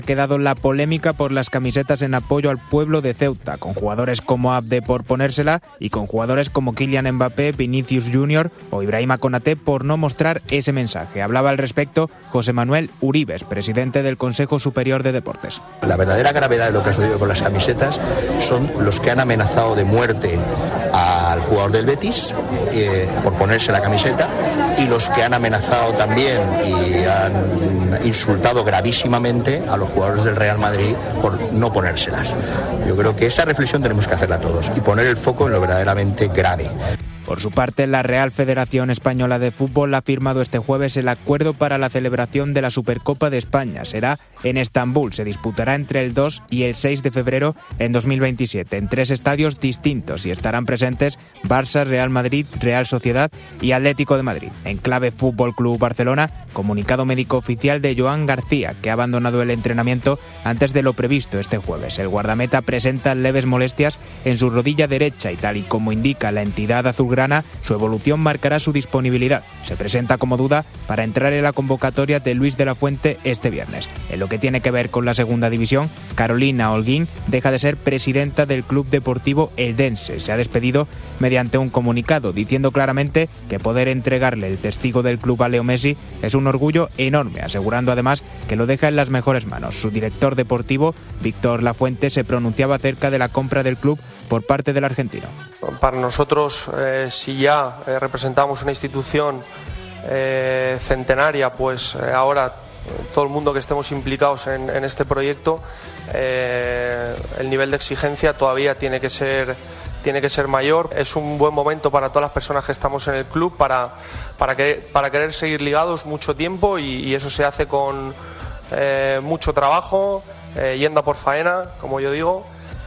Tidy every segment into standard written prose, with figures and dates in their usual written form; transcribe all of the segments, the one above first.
Ha quedado la polémica por las camisetas en apoyo al pueblo de Ceuta, con jugadores como Abde por ponérsela y con jugadores como Kylian Mbappé, Vinicius Junior o Ibrahima Konaté por no mostrar ese mensaje. Hablaba al respecto José Manuel Uribes, presidente del Consejo Superior de Deportes. La verdadera gravedad de lo que ha sucedido con las camisetas son los que han amenazado de muerte al jugador del Betis por ponerse la camiseta, y los que han amenazado también y han insultado gravísimamente a los jugadores del Real Madrid por no ponérselas. Yo creo que esa reflexión tenemos que hacerla todos y poner el foco en lo verdaderamente grave. Por su parte, la Real Federación Española de Fútbol ha firmado este jueves el acuerdo para la celebración de la Supercopa de España. Será en Estambul. Se disputará entre el 2 y el 6 de febrero en 2027, en 3 estadios distintos, y estarán presentes Barça, Real Madrid, Real Sociedad y Atlético de Madrid. En clave Fútbol Club Barcelona, comunicado médico oficial de Joan García, que ha abandonado el entrenamiento antes de lo previsto este jueves. El guardameta presenta leves molestias en su rodilla derecha y, tal y como indica la entidad azulgrana, su evolución marcará su disponibilidad. Se presenta como duda para entrar en la convocatoria de Luis de la Fuente este viernes. En lo que tiene que ver con la segunda división, Carolina Holguín deja de ser presidenta del Club Deportivo Eldense. Se ha despedido mediante un comunicado, diciendo claramente que poder entregarle el testigo del club a Leo Messi es un orgullo enorme, asegurando además que lo deja en las mejores manos. Su director deportivo, Víctor Lafuente, se pronunciaba acerca de la compra del club por parte del argentino. Para nosotros, si ya representamos una institución centenaria, pues ahora todo el mundo que estemos implicados en este proyecto, el nivel de exigencia todavía tiene que ser mayor. Es un buen momento para todas las personas que estamos en el club para querer seguir ligados mucho tiempo, y eso se hace con mucho trabajo, yendo a por faena, como yo digo,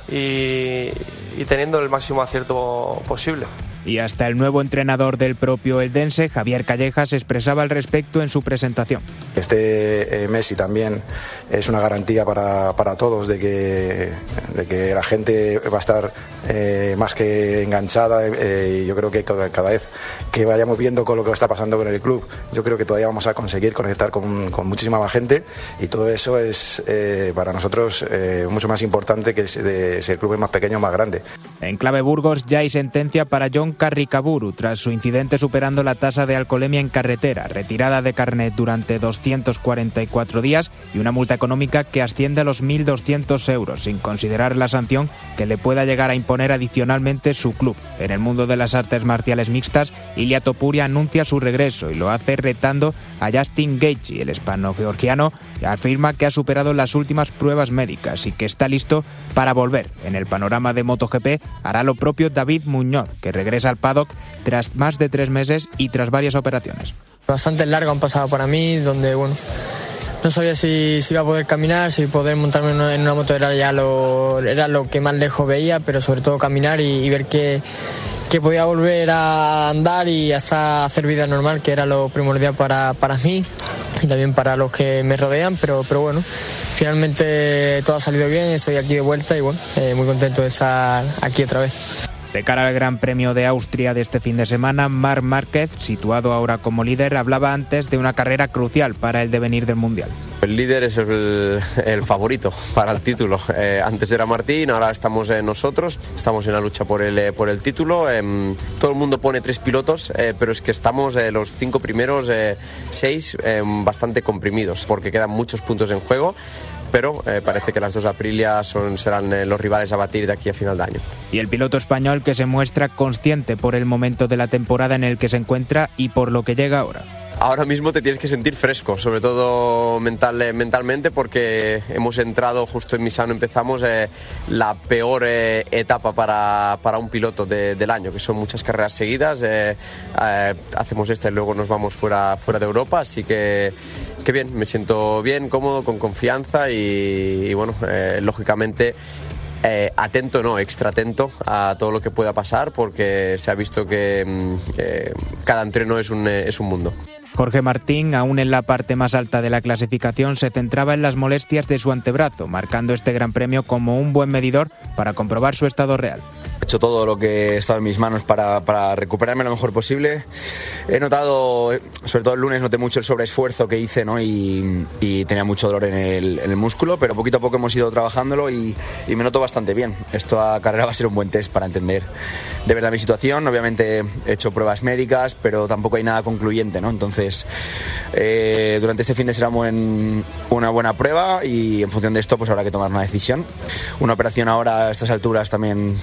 y teniendo el máximo acierto posible. Y hasta el nuevo entrenador del propio Eldense, Javier Callejas, expresaba al respecto en su presentación. Messi también es una garantía para todos de que la gente va a estar más que enganchada, y yo creo que cada vez que vayamos viendo con lo que está pasando con el club, yo creo que todavía vamos a conseguir conectar con muchísima más gente, y todo eso es para nosotros mucho más importante que si el club es más pequeño o más grande. En clave Burgos ya hay sentencia para John Carricaburu tras su incidente superando la tasa de alcoholemia en carretera, retirada de carnet durante 244 días y una multa económica que asciende a los 1.200 euros, sin considerar la sanción que le pueda llegar a imponer adicionalmente su club. En el mundo de las artes marciales mixtas, Ilia Topuria anuncia su regreso y lo hace retando a Justin Gaethje. El hispano-georgiano afirma que ha superado las últimas pruebas médicas y que está listo para volver. En el panorama de MotoGP hará lo propio David Muñoz, que regresa al paddock tras más de 3 meses y tras varias operaciones. Bastante largo han pasado para mí, donde no sabía si iba a poder caminar, si poder montarme en una moto era lo que más lejos veía, pero sobre todo caminar y ver que podía volver a andar y hasta hacer vida normal, que era lo primordial para mí y también para los que me rodean, pero bueno, finalmente todo ha salido bien, estoy aquí de vuelta y muy contento de estar aquí otra vez. De cara al Gran Premio de Austria de este fin de semana, Marc Márquez, situado ahora como líder, hablaba antes de una carrera crucial para el devenir del Mundial. El líder es el favorito para el título. Antes era Martín, ahora estamos nosotros. Estamos en la lucha por el título. Todo el mundo pone 3 pilotos, pero es que estamos los 5 primeros, 6, bastante comprimidos, porque quedan muchos puntos en juego. Pero parece que las 2 Aprilia serán los rivales a batir de aquí a final de año. Y el piloto español, que se muestra consciente por el momento de la temporada en el que se encuentra y por lo que llega ahora. Ahora mismo te tienes que sentir fresco, sobre todo mentalmente, porque hemos entrado justo en Misano, empezamos la peor etapa para un piloto del año, que son muchas carreras seguidas. Hacemos esta y luego nos vamos fuera de Europa, así que bien, me siento bien, cómodo, con confianza y bueno, lógicamente extra atento a todo lo que pueda pasar, porque se ha visto que cada entreno es un mundo. Jorge Martín, aún en la parte más alta de la clasificación, se centraba en las molestias de su antebrazo, marcando este Gran Premio como un buen medidor para comprobar su estado real. He hecho todo lo que estaba en mis manos para recuperarme lo mejor posible. He notado, sobre todo el lunes, noté mucho el sobreesfuerzo que hice, ¿no? y tenía mucho dolor en el músculo, pero poquito a poco hemos ido trabajándolo y me noto bastante bien. Esta carrera va a ser un buen test para entender de verdad mi situación. Obviamente he hecho pruebas médicas, pero tampoco hay nada concluyente, ¿no? Entonces, durante este fin de semana una buena prueba y en función de esto pues habrá que tomar una decisión. Una operación ahora a estas alturas también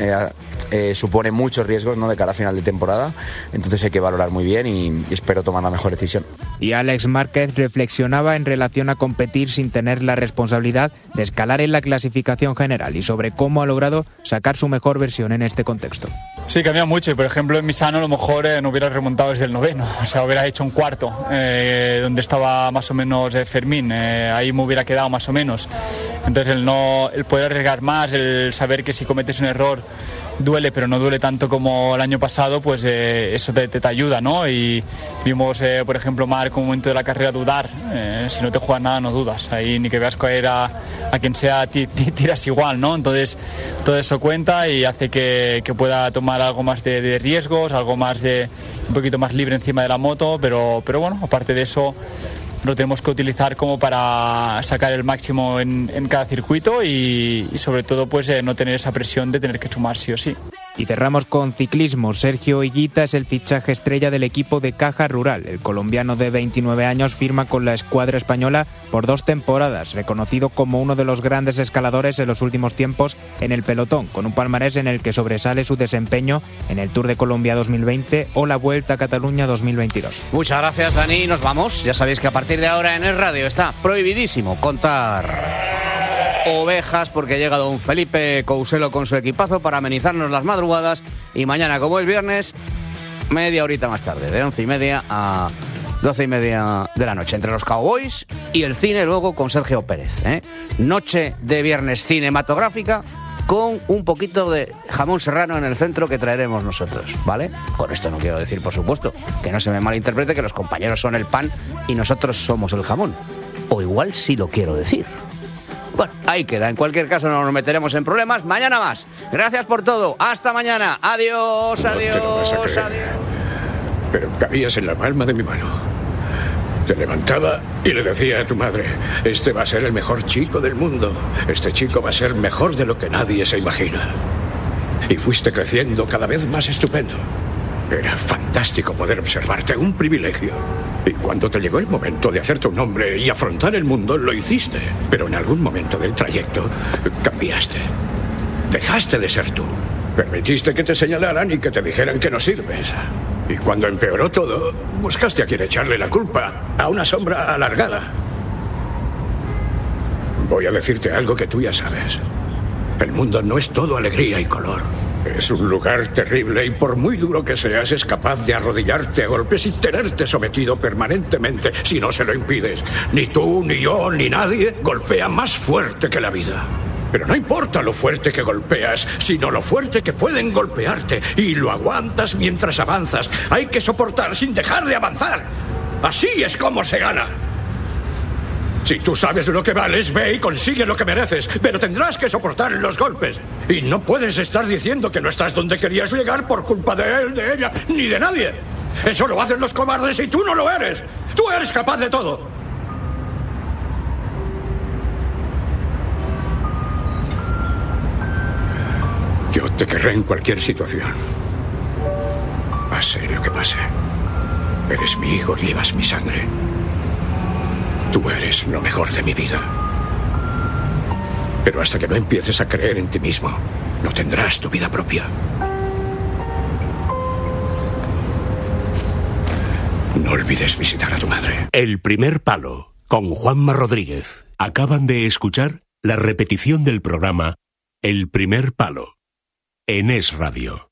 supone muchos riesgos, ¿no?, de cara a final de temporada, entonces hay que valorar muy bien y espero tomar la mejor decisión. Y Alex Márquez reflexionaba en relación a competir sin tener la responsabilidad de escalar en la clasificación general y sobre cómo ha logrado sacar su mejor versión en este contexto. Sí, cambia mucho y por ejemplo en Misano a lo mejor no hubiera remontado desde el 9º, o sea, hubiera hecho un cuarto, donde estaba más o menos Fermín, ahí me hubiera quedado más o menos. Entonces el poder arriesgar más, el saber que si cometes un error duele, pero no duele tanto como el año pasado, pues eso te ayuda, ¿no? Y vimos, por ejemplo, Marc, un momento de la carrera dudar, si no te juegas nada no dudas, ahí ni que veas caer a quien sea, tiras igual, ¿no? Entonces todo eso cuenta y hace que pueda tomar algo más de riesgos, algo más un poquito más libre encima de la moto, pero bueno, aparte de eso lo tenemos que utilizar como para sacar el máximo en cada circuito y sobre todo pues no tener esa presión de tener que sumar sí o sí. Y cerramos con ciclismo. Sergio Higuita es el fichaje estrella del equipo de Caja Rural. El colombiano de 29 años firma con la escuadra española por 2 temporadas, reconocido como uno de los grandes escaladores en los últimos tiempos en el pelotón, con un palmarés en el que sobresale su desempeño en el Tour de Colombia 2020 o la Vuelta a Cataluña 2022. Muchas gracias, Dani. Nos vamos. Ya sabéis que a partir de ahora en Es Radio está prohibidísimo contar ovejas porque ha llegado un Felipe Couselo con su equipazo para amenizarnos las madrugadas y mañana, como es viernes, media horita más tarde, de 11:30 a 12:30 de la noche, entre los Cowboys y el cine luego con Sergio Pérez, Noche de viernes cinematográfica con un poquito de jamón serrano en el centro que traeremos nosotros, ¿vale? Con esto no quiero decir, por supuesto, que no se me malinterprete que los compañeros son el pan y nosotros somos el jamón. O igual sí lo quiero decir. Bueno, ahí queda. En cualquier caso no nos meteremos en problemas. Mañana más. Gracias por todo. Hasta mañana. Adiós, adiós, no te lo vas a creer. Adiós. Pero cabías en la palma de mi mano. Te levantaba y le decía a tu madre: este va a ser el mejor chico del mundo. Este chico va a ser mejor de lo que nadie se imagina. Y fuiste creciendo cada vez más estupendo. Era fantástico poder observarte, un privilegio. Y cuando te llegó el momento de hacerte un hombre y afrontar el mundo, lo hiciste. Pero en algún momento del trayecto cambiaste. Dejaste de ser tú. Permitiste que te señalaran y que te dijeran que no sirves. Y cuando empeoró todo, buscaste a quien echarle la culpa, a una sombra alargada. Voy a decirte algo que tú ya sabes. El mundo no es todo alegría y color. Es un lugar terrible y por muy duro que seas es capaz de arrodillarte a golpes y tenerte sometido permanentemente si no se lo impides. Ni tú, ni yo, ni nadie golpea más fuerte que la vida. Pero no importa lo fuerte que golpeas, sino lo fuerte que pueden golpearte. Y lo aguantas mientras avanzas. Hay que soportar sin dejar de avanzar. Así es como se gana. Si tú sabes lo que vales, ve y consigue lo que mereces, pero tendrás que soportar los golpes. Y no puedes estar diciendo que no estás donde querías llegar por culpa de él, de ella, ni de nadie. Eso lo hacen los cobardes y tú no lo eres. Tú eres capaz de todo. Yo te querré en cualquier situación. Pase lo que pase. Eres mi hijo y llevas mi sangre. Tú eres lo mejor de mi vida. Pero hasta que no empieces a creer en ti mismo, no tendrás tu vida propia. No olvides visitar a tu madre. El primer palo, con Juanma Rodríguez. Acaban de escuchar la repetición del programa El primer palo, en Es Radio.